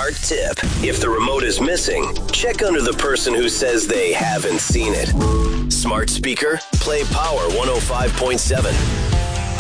smart tip. If the remote is missing, check under the person who says they haven't seen it. Smart speaker, play Power 105.7.